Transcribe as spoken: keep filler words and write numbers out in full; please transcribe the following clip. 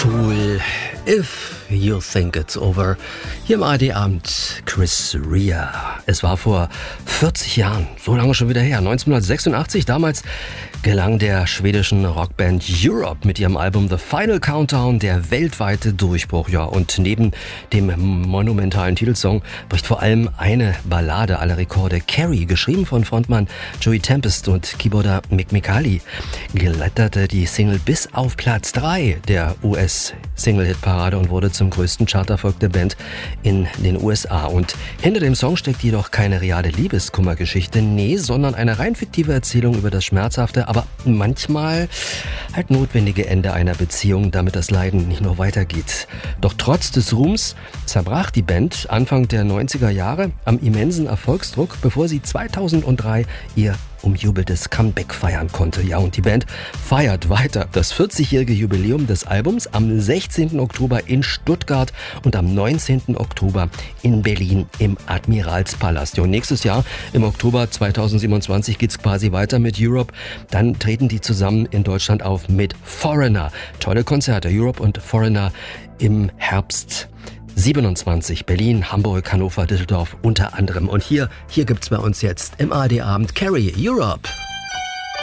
Tool, If You Think It's Over. Hier im A R D-Abend Chris Rea. Es war vor vierzig Jahren, so lange schon wieder her, neunzehnhundertsechsundachtzig. Damals gelang der schwedischen Rockband Europe mit ihrem Album The Final Countdown der weltweite Durchbruch. Ja, und neben dem monumentalen Titelsong bricht vor allem eine Ballade aller Rekorde. Carrie, geschrieben von Frontmann Joey Tempest und Keyboarder Mick McCarthy, geletterte die Single bis auf Platz drei der U S-Single-Hit-Parade und wurde zum größten Charterfolg der Band in den U S A. Und hinter dem Song steckt jedoch keine reale Liebeskummergeschichte, nee, sondern eine rein fiktive Erzählung über das schmerzhafte, aber manchmal halt notwendige Ende einer Beziehung, damit das Leiden nicht nur weitergeht. Doch trotz des Ruhms zerbrach die Band Anfang der neunziger Jahre am immensen Erfolgsdruck, bevor sie zweitausenddrei ihr umjubeltes Comeback feiern konnte. Ja, und die Band feiert weiter das vierzigjährige Jubiläum des Albums am sechzehnten Oktober in Stuttgart und am neunzehnten Oktober in Berlin im Admiralspalast. Ja, und nächstes Jahr, im Oktober zweitausendsiebenundzwanzig, geht's quasi weiter mit Europe. Dann treten die zusammen in Deutschland auf mit Foreigner. Tolle Konzerte, Europe und Foreigner im Herbst siebenundzwanzig, Berlin, Hamburg, Hannover, Düsseldorf unter anderem. Und hier, hier gibt's bei uns jetzt im A R D-Abend Carrie, Europe.